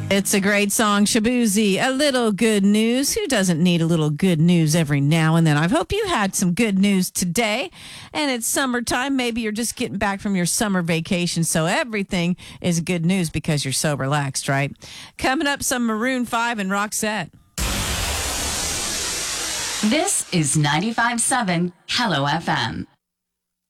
It's a great song, Shabuzi. A little good news. Who doesn't need a little good news every now and then? I hope you had some good news today. And it's summertime. Maybe you're just getting back from your summer vacation. So everything is good news because you're so relaxed, right? Coming up, some Maroon 5 and Roxette. This is 95.7 Hello FM.